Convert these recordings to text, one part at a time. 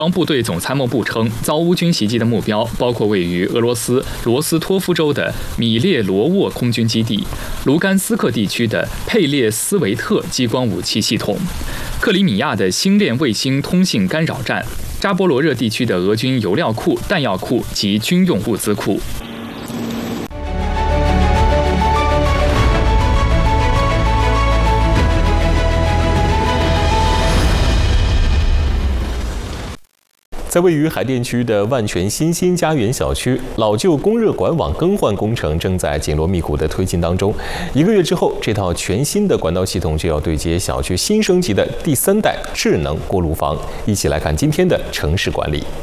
方部队总参谋部称，遭乌军袭击的目标包括位于俄罗斯罗斯托夫州的米列罗沃空军基地、卢甘斯克地区的佩列斯维特激光武器系统、克里米亚的星链卫星通信干扰站、扎波罗热地区的俄军油料库、弹药库及军用物资库。 在位于海淀区的万全新兴家园小区，老旧供热管网更换工程正在紧锣密鼓地推进当中。1个月之后，这套全新的管道系统就要对接小区新升级的第3代智能锅炉房。一起来看今天的城市管理。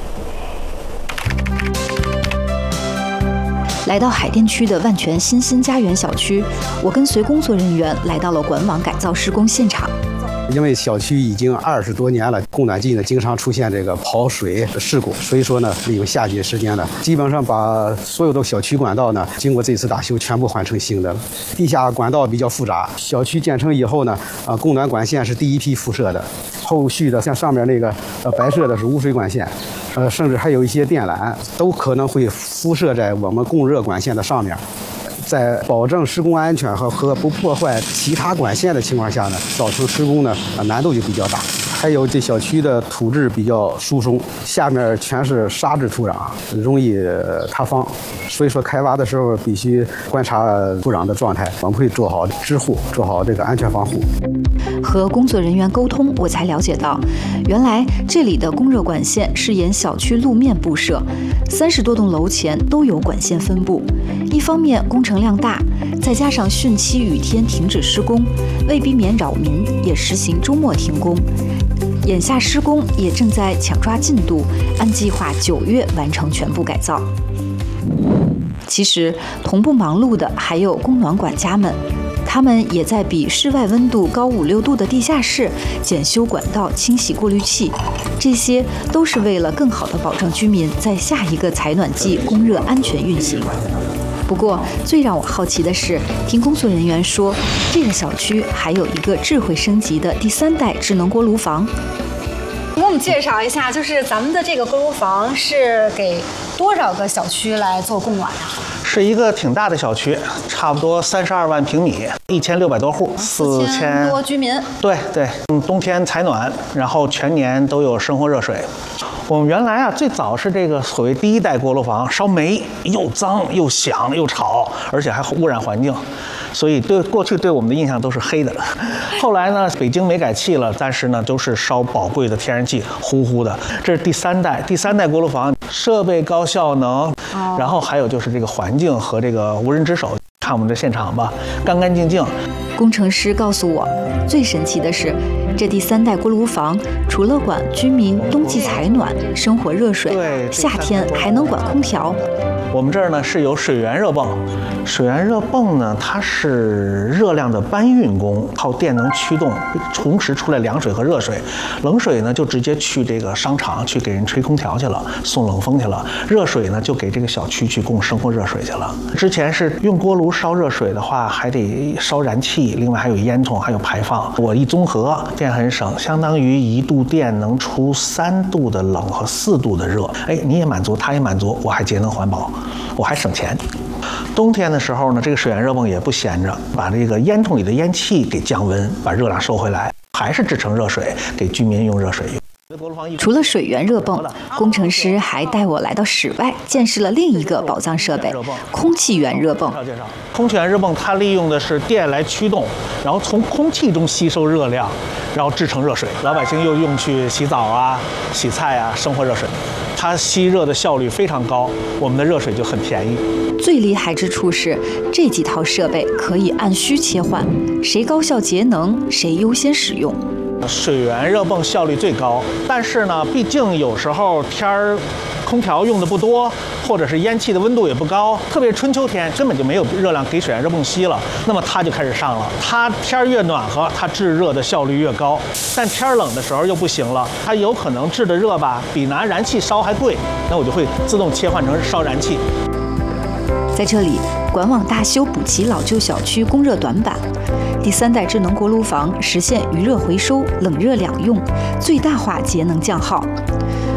来到海淀区的万全新兴家园小区，我跟随工作人员来到了管网改造施工现场。 因为小区已经20多年了，供暖季呢经常出现这个跑水的事故，所以说呢，利用夏季时间呢，基本上把所有的小区管道呢，经过这次大修，全部换成新的了。地下管道比较复杂，小区建成以后呢，供暖管线是第一批铺设的，后续的像上面那个白色的是污水管线，甚至还有一些电缆，都可能会铺设在我们供热管线的上面。在保证施工安全和不破坏其他管线的情况下呢，造成施工呢难度就比较大。还有这小区的土质比较疏松，下面全是沙质土壤，容易塌方，所以说开挖的时候必须观察土壤的状态，我们会做好支护，做好这个安全防护。 和工作人员沟通，我才了解到，原来这里的供热管线是沿小区路面布设，30多栋楼前都有管线分布。一方面工程量大，再加上汛期雨天停止施工，为避免扰民，也实行周末停工。眼下施工也正在抢抓进度，按计划9月完成全部改造。其实同步忙碌的还有供暖管家们，他们也在比室外温度高5、6度的地下室检修管道、清洗过滤器，这些都是为了更好地保证居民在下一个采暖季供热安全运行。不过，最让我好奇的是，听工作人员说，这个小区还有一个智慧升级的第3代智能锅炉房。 给我们介绍一下，就是咱们的这个锅炉房是给多少个小区来做供暖啊？ 是一个挺大的小区，差不多32万平米，1600多户，4000 多居民。 对，冬天采暖，然后全年都有生活热水。我们原来最早是这个所谓第1代锅炉房，烧煤，又脏又响又吵，而且还污染环境，所以过去对我们的印象都是黑的。后来呢，北京煤改气了，但是呢都是烧宝贵的天然气，呼呼的。这是第3代锅炉房，设备高效能，然后还有就是这个环境和这个无人值守。看我们的现场吧，干干净净。 工程师告诉我，最神奇的是，这第3代锅炉房除了管居民冬季采暖、生活热水，夏天还能管空调。 我们这儿呢是有水源热泵，水源热泵呢它是热量的搬运工，靠电能驱动，同时出来凉水和热水。冷水呢就直接去这个商场去给人吹空调去了，送冷风去了。热水呢就给这个小区去供生活热水去了。之前是用锅炉烧热水的话，还得烧燃气，另外还有烟囱，还有排放。我一综合，电很省，相当于1度电能出3度的冷和4度的热。你也满足，他也满足，我还节能环保。我还省钱。冬天的时候呢，这个水源热泵也不闲着，把这个烟囱里的烟气给降温，把热量收回来，还是制成热水，给居民用热水用。 除了水源热泵，工程师还带我来到室外，见识了另一个宝藏设备——空气源热泵。 空气源热泵它利用的是电来驱动，然后从空气中吸收热量，然后制成热水。老百姓又用去洗澡啊、洗菜啊、生活热水。它吸热的效率非常高，我们的热水就很便宜。 最厉害之处是，这几套设备可以按需切换，谁高效节能，谁优先使用。 水源热泵效率最高，但是呢，毕竟有时候空调用的不多，或者是烟气的温度也不高，特别春秋天根本就没有热量给水源热泵吸了，那么它就开始上了。它天越暖和，它制热的效率越高，但天冷的时候又不行了，它有可能制的热吧比拿燃气烧还贵，那我就会自动切换成烧燃气。 在这里，管网大修补齐老旧小区供热短板。第3代智能锅炉房实现余热回收、冷热两用，最大化节能降耗。